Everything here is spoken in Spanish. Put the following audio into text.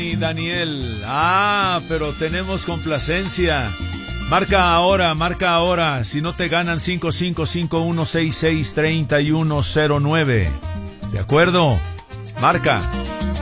Dani, Daniel. Ah, pero tenemos complacencia. Marca ahora. Si no te ganan 5551663109. ¿De acuerdo? Marca.